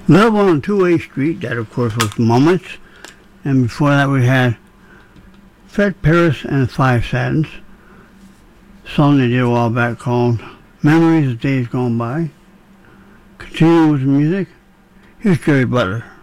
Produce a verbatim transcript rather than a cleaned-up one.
Love on Two-Way Street, that of course was Moments. And before that we had Fred Paris and the Five Satins. A song they did a while back called Memories of Days Gone By. Continuing with the music, here's Jerry Butler.